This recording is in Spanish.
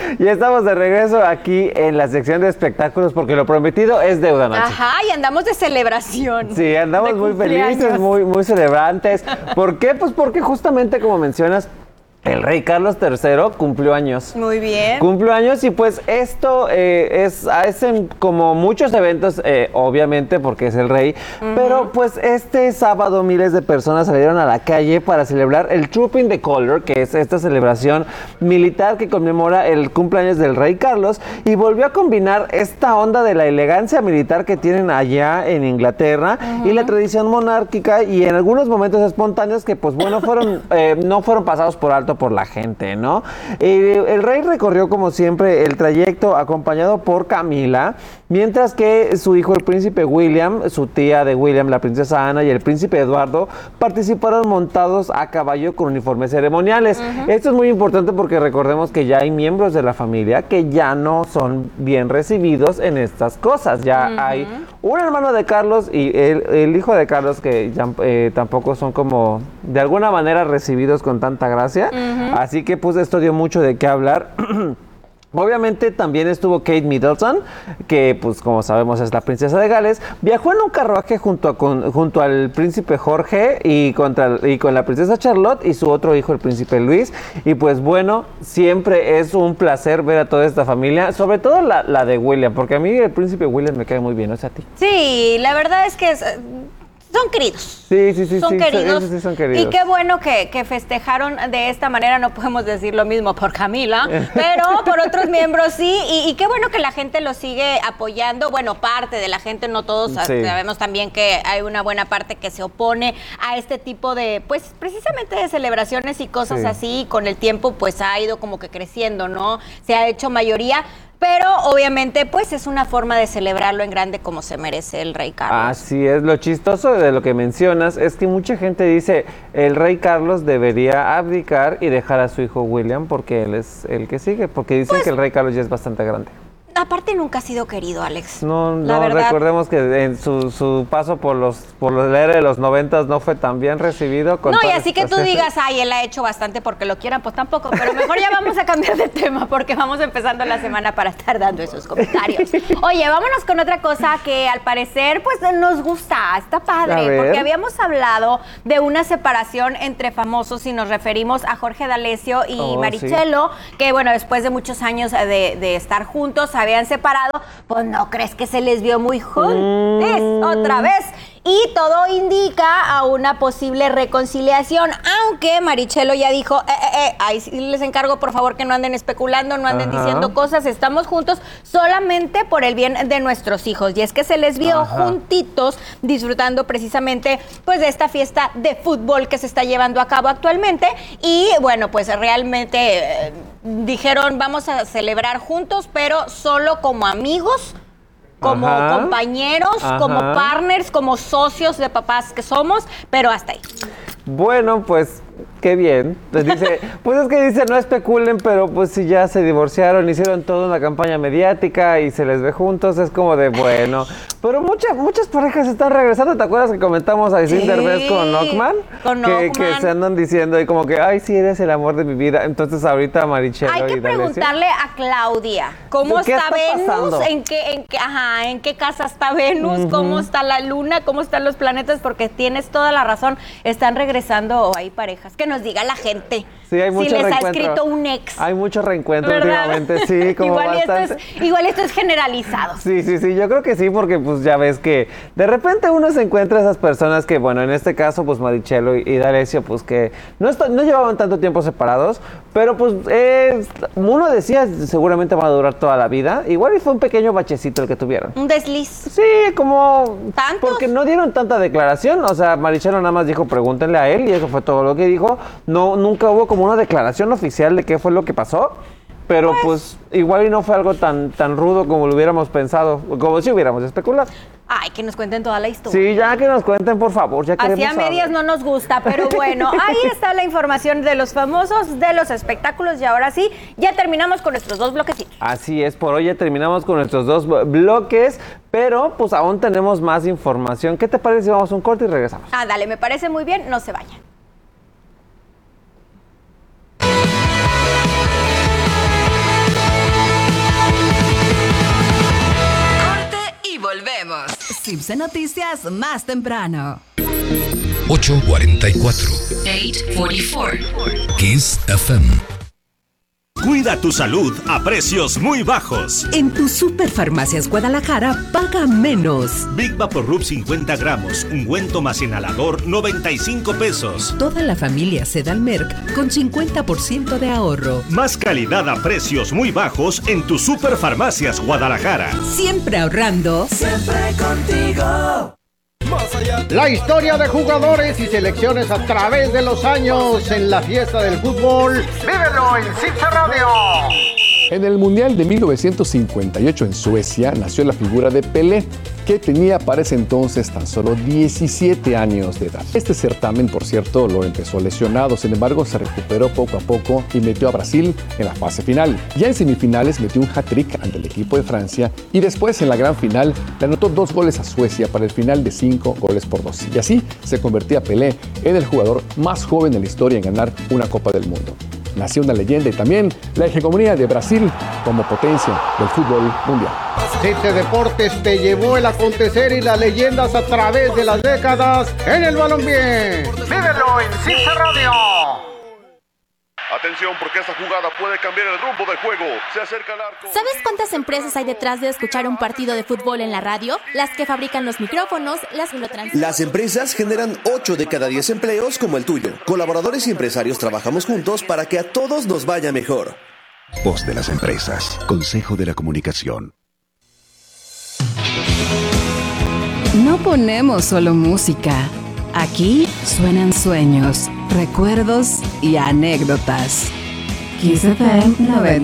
Ya estamos de regreso aquí en la sección de espectáculos porque lo prometido es deuda, Nancy. Ajá, y andamos de celebración. Sí, andamos muy felices, muy celebrantes. ¿Por qué? Pues porque justamente como mencionas, el rey Carlos III cumplió años. Muy bien. Cumplió años y pues esto hacen como muchos eventos, obviamente porque es el rey, pero pues este sábado miles de personas salieron a la calle para celebrar el Trooping the Color, que es esta celebración militar que conmemora el cumpleaños del rey Carlos y volvió a combinar esta onda de la elegancia militar que tienen allá en Inglaterra y la tradición monárquica y en algunos momentos espontáneos que pues bueno no fueron pasados por alto por la gente, ¿no? El rey recorrió como siempre el trayecto acompañado por Camila, mientras que su hijo el príncipe William, su tía de William, la princesa Ana y el príncipe Eduardo participaron montados a caballo con uniformes ceremoniales. Esto es muy importante porque recordemos que ya hay miembros de la familia que ya no son bien recibidos en estas cosas. Ya hay un hermano de Carlos y el hijo de Carlos que ya, tampoco son como de alguna manera recibidos con tanta gracia. Así que pues esto dio mucho de qué hablar. Obviamente también estuvo Kate Middleton, que pues como sabemos es la princesa de Gales. Viajó en un carruaje junto al príncipe Jorge y con la princesa Charlotte y su otro hijo, el príncipe Luis. Y pues bueno, siempre es un placer ver a toda esta familia, sobre todo la de William, porque a mí el príncipe William me cae muy bien, no sé a ti. Sí, la verdad es que son queridos. Sí. Son queridos. Sí, son queridos. Y qué bueno que festejaron de esta manera. No podemos decir lo mismo por Camila, pero por otros miembros sí. Y qué bueno que la gente lo sigue apoyando. Bueno, parte de la gente, no todos. Sí. Sabemos también que hay una buena parte que se opone a este tipo de, pues, precisamente de celebraciones y cosas así. Con el tiempo, pues, ha ido como que creciendo, ¿no? Se ha hecho mayoría. Pero obviamente pues es una forma de celebrarlo en grande como se merece el rey Carlos. Así es, lo chistoso de lo que mencionas es que mucha gente dice el rey Carlos debería abdicar y dejar a su hijo William porque él es el que sigue, porque dicen pues, que el rey Carlos ya es bastante grande. Aparte nunca ha sido querido, Alex. No, recordemos que en su paso por la era de los 90 no fue tan bien recibido. No, y así que tú digas, ay, él ha hecho bastante porque lo quieran, pues tampoco. Pero mejor ya vamos a cambiar de tema porque vamos empezando la semana para estar dando esos comentarios. Oye, vámonos con otra cosa que al parecer pues nos gusta, está padre. Porque habíamos hablado de una separación entre famosos y nos referimos a Jorge D'Alessio y Marichello, que bueno, después de muchos años de estar juntos, habían separado, pues no crees que se les vio muy juntos otra vez. Y todo indica a una posible reconciliación, aunque Marichello ya dijo, ahí sí les encargo por favor que no anden especulando, no anden diciendo cosas, estamos juntos solamente por el bien de nuestros hijos. Y es que se les vio juntitos disfrutando precisamente pues de esta fiesta de fútbol que se está llevando a cabo actualmente. Y bueno, pues realmente dijeron vamos a celebrar juntos, pero solo como amigos, como compañeros, como partners, como socios de papás que somos, pero hasta ahí. Bueno, pues qué bien. Pues es que dice no especulen, pero pues si ya se divorciaron, hicieron toda una campaña mediática y se les ve juntos, es como de bueno. Pero muchas parejas están regresando. ¿Te acuerdas que comentamos a Isin Derbez con Ockman? Que se andan diciendo y como que, ay, sí, eres el amor de mi vida. Entonces ahorita Marichello hay que preguntarle a Claudia, ¿cómo está Venus? ¿En qué casa está Venus? ¿Cómo está la luna? ¿Cómo están los planetas? Porque tienes toda la razón. Están regresando o hay parejas. Que nos diga la gente. Sí, hay mucho reencuentro. Si les ha escrito un ex. Hay mucho reencuentro últimamente, sí, como igual esto es generalizado. Sí, yo creo que sí, porque pues ya ves que de repente uno se encuentra a esas personas que, bueno, en este caso, pues Marichello y D'Alessio, pues que no llevaban tanto tiempo separados, pero pues uno decía, seguramente van a durar toda la vida. Igual y fue un pequeño bachecito el que tuvieron. Un desliz. Sí, como... ¿Tantos? Porque no dieron tanta declaración, o sea, Marichello nada más dijo, pregúntenle a él, y eso fue todo lo que dijo. Nunca hubo como una declaración oficial de qué fue lo que pasó, pero pues igual y no fue algo tan rudo como lo hubiéramos pensado, como si hubiéramos especulado. Ay, que nos cuenten toda la historia. Sí, ya que nos cuenten, por favor. Ya así a medias no nos gusta, pero bueno, ahí está la información de los famosos, de los espectáculos, y ahora sí, ya terminamos con nuestros 2 bloquecitos. Así es, por hoy ya terminamos con nuestros 2 bloques, pero pues aún tenemos más información. ¿Qué te parece si vamos a un corte y regresamos? Dale, me parece muy bien, no se vayan. Eclipse Noticias más temprano. 8:44. 8:44. Kiss FM. Cuida tu salud a precios muy bajos. En tu Superfarmacias Guadalajara, paga menos. Big Vaporub 50 gramos, ungüento más inhalador, 95 pesos. Toda la familia Sedalmerc con 50% de ahorro. Más calidad a precios muy bajos en tu Superfarmacias Guadalajara. Siempre ahorrando. Siempre contigo. La historia de jugadores y selecciones a través de los años en la fiesta del fútbol. ¡Vívelo en Cipse Radio! En el Mundial de 1958 en Suecia nació la figura de Pelé, que tenía para ese entonces tan solo 17 años de edad. Este certamen, por cierto, lo empezó lesionado, sin embargo se recuperó poco a poco y metió a Brasil en la fase final. Ya en semifinales metió un hat-trick ante el equipo de Francia y después en la gran final le anotó 2 goles a Suecia para el final de 5-2. Y así se convertía Pelé en el jugador más joven de la historia en ganar una Copa del Mundo. Nació una leyenda y también la hegemonía de Brasil como potencia del fútbol mundial. Cipse Deportes te llevó el acontecer y las leyendas a través de las décadas en el balompié. ¡Vívelo en Cipse Radio! Atención, porque esta jugada puede cambiar el rumbo del juego. Se acerca al arco. ¿Sabes cuántas empresas hay detrás de escuchar un partido de fútbol en la radio? Las que fabrican los micrófonos, las que lo transmiten. Las empresas generan 8 de cada 10 empleos como el tuyo. Colaboradores y empresarios trabajamos juntos para que a todos nos vaya mejor. Voz de las empresas. Consejo de la Comunicación. No ponemos solo música. Aquí suenan sueños, recuerdos y anécdotas. Kiss FM 90.